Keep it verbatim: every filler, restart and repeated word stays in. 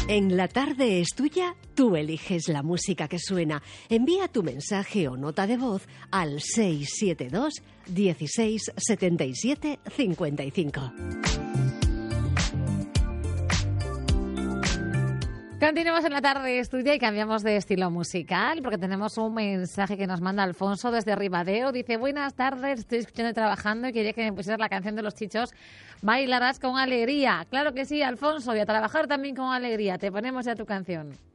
En La Tarde es Tuya, tú eliges la música que suena. Envía tu mensaje o nota de voz al seis siete dos, dieciséis, setenta y siete, cincuenta y cinco. Continuamos en La Tarde es Tuya y cambiamos de estilo musical porque tenemos un mensaje que nos manda Alfonso desde Ribadeo. Dice: buenas tardes, estoy escuchando y trabajando y quería que me pusieras la canción de Los Chichos, Bailarás con Alegría. Claro que sí, Alfonso, y a trabajar también con alegría. Te ponemos ya tu canción.